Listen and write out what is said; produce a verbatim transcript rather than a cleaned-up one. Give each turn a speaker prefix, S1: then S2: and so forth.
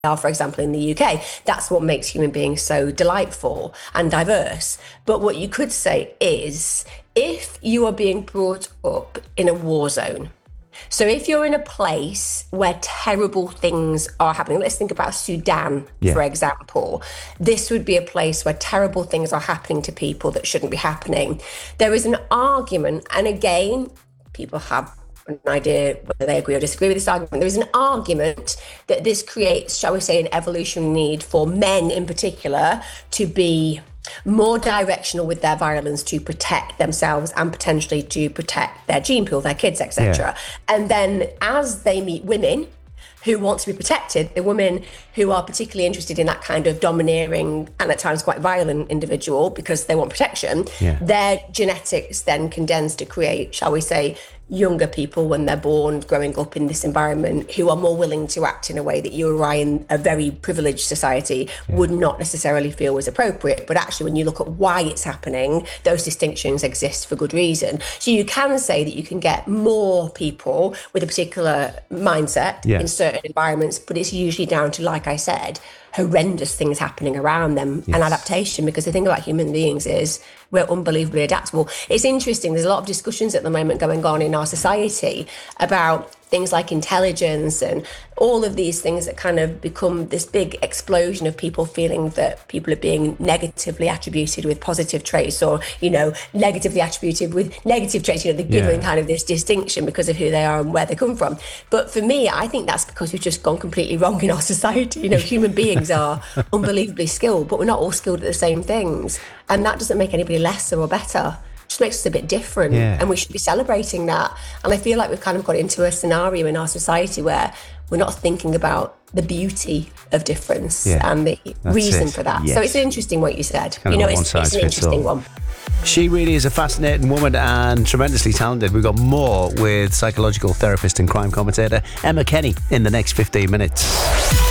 S1: are, for example, in the U K. That's what makes human beings so delightful and diverse. But what you could say is, if you are being brought up in a war zone, so if you're in a place where terrible things are happening, let's think about Sudan, yeah. for example. This would be a place where terrible things are happening to people that shouldn't be happening. There is an argument, and again, people have an idea whether they agree or disagree with this argument. There is an argument that this creates, shall we say, an evolutionary need for men in particular to be more directional with their violence to protect themselves and potentially to protect their gene pool, their kids, et cetera. Yeah. And then as they meet women who want to be protected, the women who are particularly interested in that kind of domineering and at times quite violent individual because they want protection, yeah. their genetics then condense to create, shall we say, younger people when they're born, growing up in this environment, who are more willing to act in a way that you or I in a very privileged society yeah. would not necessarily feel was appropriate. But actually, when you look at why it's happening, those distinctions exist for good reason. So you can say that you can get more people with a particular mindset yeah. in certain environments, but it's usually down to, like I said, horrendous things happening around them yes. and adaptation, because the thing about human beings is we're unbelievably adaptable. It's interesting, there's a lot of discussions at the moment going on in our society about things like intelligence and all of these things that kind of become this big explosion of people feeling that people are being negatively attributed with positive traits, or, you know, negatively attributed with negative traits. You know, they're given yeah. kind of this distinction because of who they are and where they come from. But for me, I think that's because we've just gone completely wrong in our society. You know, human beings are unbelievably skilled, but we're not all skilled at the same things. And that doesn't make anybody lesser or better. Just makes us a bit different, yeah. and we should be celebrating that. And I feel like we've kind of got into a scenario in our society where we're not thinking about the beauty of difference yeah. and the reason it. for that. Yes. So it's interesting what you said.
S2: Kind
S1: you know,
S2: it's,
S1: it's an interesting one.
S2: She really is a fascinating woman and tremendously talented. We've got more with psychological therapist and crime commentator Emma Kenny in the next fifteen minutes.